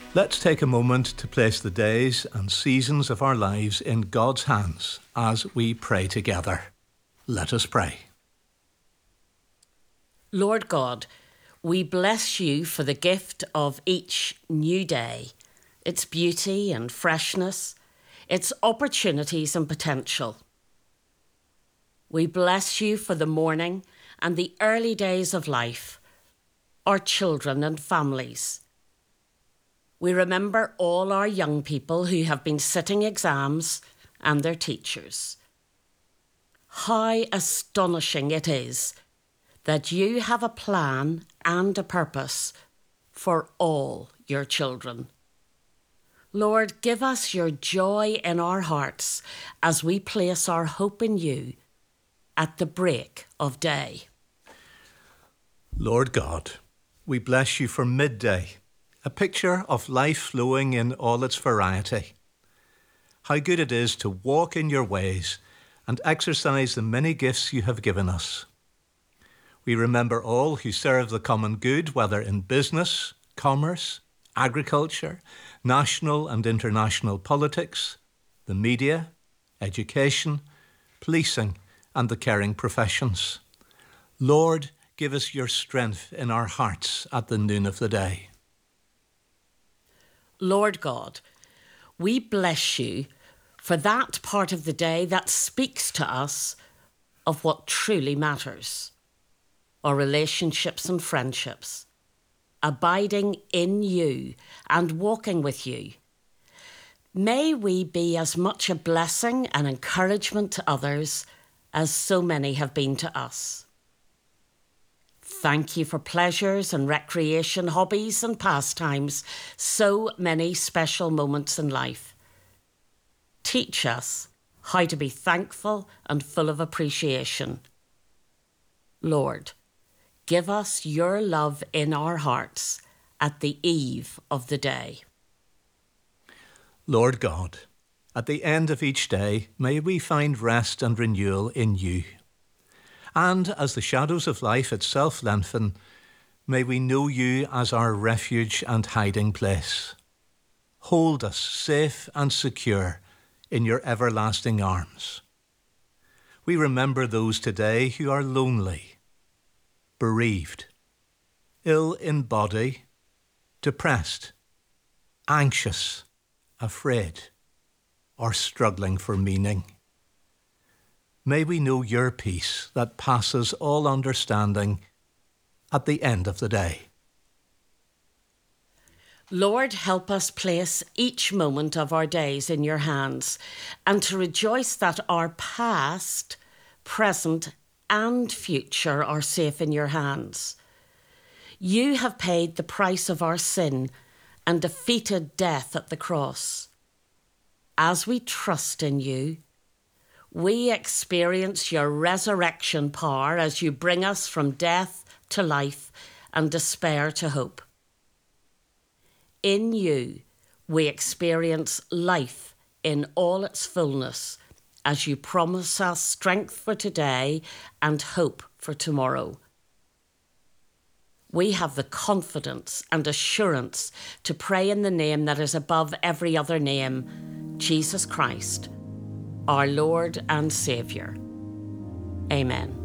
Let's take a moment to place the days and seasons of our lives in God's hands as we pray together. Let us pray. Lord God, we bless you for the gift of each new day, its beauty and freshness, its opportunities and potential. We bless you for the morning and the early days of life, our children and families. We remember all our young people who have been sitting exams and their teachers. How astonishing it is that you have a plan and a purpose for all your children. Lord, give us your joy in our hearts as we place our hope in you at the break of day. Lord God, we bless you for midday, a picture of life flowing in all its variety. How good it is to walk in your ways and exercise the many gifts you have given us. We remember all who serve the common good, whether in business, commerce, agriculture, national and international politics, the media, education, policing, and the caring professions. Lord, give us your strength in our hearts at the noon of the day. Lord God, we bless you for that part of the day that speaks to us of what truly matters, our relationships and friendships, abiding in you and walking with you. May we be as much a blessing and encouragement to others as so many have been to us. Thank you for pleasures and recreation, hobbies and pastimes, so many special moments in life. Teach us how to be thankful and full of appreciation. Lord, give us your love in our hearts at the eve of the day. Lord God, at the end of each day, may we find rest and renewal in you. And as the shadows of life itself lengthen, may we know you as our refuge and hiding place. Hold us safe and secure in your everlasting arms. We remember those today who are lonely, bereaved, ill in body, depressed, anxious, afraid, or struggling for meaning. May we know your peace that passes all understanding at the end of the day. Lord, help us place each moment of our days in your hands and to rejoice that our past, present, and future are safe in your hands. You have paid the price of our sin and defeated death at the cross. As we trust in you, we experience your resurrection power as you bring us from death to life and despair to hope. In you, we experience life in all its fullness as you promise us strength for today and hope for tomorrow. We have the confidence and assurance to pray in the name that is above every other name, Jesus Christ, our Lord and Saviour. Amen.